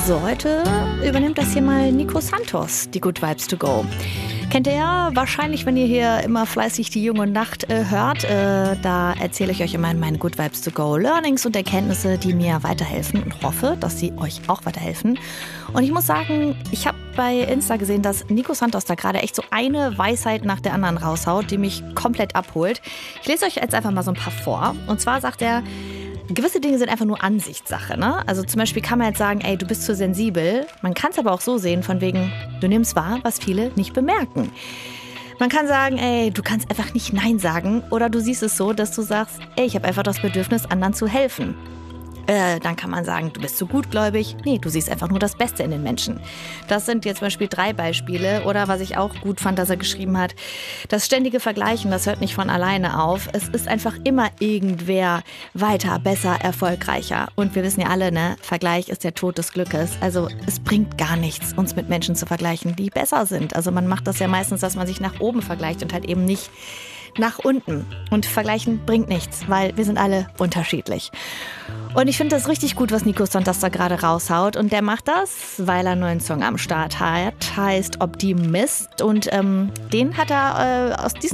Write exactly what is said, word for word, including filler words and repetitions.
So, heute übernimmt das hier mal Nico Santos, die Good Vibes to Go. Kennt ihr ja wahrscheinlich, wenn ihr hier immer fleißig die Junge Nacht äh, hört. Äh, da erzähle ich euch immer meine Good Vibes to Go Learnings und Erkenntnisse, die mir weiterhelfen und hoffe, dass sie euch auch weiterhelfen. Und ich muss sagen, ich habe bei Insta gesehen, dass Nico Santos da gerade echt so eine Weisheit nach der anderen raushaut, die mich komplett abholt. Ich lese euch jetzt einfach mal so ein paar vor. Und zwar sagt er, gewisse Dinge sind einfach nur Ansichtssache, ne? Also zum Beispiel kann man jetzt sagen, ey, du bist zu sensibel. Man kann es aber auch so sehen, von wegen, du nimmst wahr, was viele nicht bemerken. Man kann sagen, ey, du kannst einfach nicht Nein sagen. Oder du siehst es so, dass du sagst, ey, ich habe einfach das Bedürfnis, anderen zu helfen. Äh, dann kann man sagen, du bist zu gutgläubig. Nee, du siehst einfach nur das Beste in den Menschen. Das sind jetzt zum Beispiel drei Beispiele. Oder was ich auch gut fand, dass er geschrieben hat, das ständige Vergleichen, das hört nicht von alleine auf. Es ist einfach immer irgendwer weiter, besser, erfolgreicher. Und wir wissen ja alle, ne, Vergleich ist der Tod des Glückes. Also es bringt gar nichts, uns mit Menschen zu vergleichen, die besser sind. Also man macht das ja meistens, dass man sich nach oben vergleicht und halt eben nicht nach unten. Und vergleichen bringt nichts, weil wir sind alle unterschiedlich. Und ich finde das richtig gut, was Nico Santos da gerade raushaut. Und der macht das, weil er einen neuen Song am Start hat. Heißt Optimist. Und ähm, den hat er äh, aus diesem